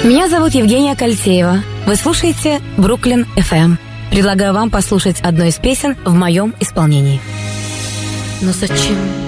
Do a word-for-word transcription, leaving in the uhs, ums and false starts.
Меня зовут Евгения Кальтеева. Вы слушаете Бруклин эф эм. Предлагаю вам послушать одну из песен в моем исполнении. Но зачем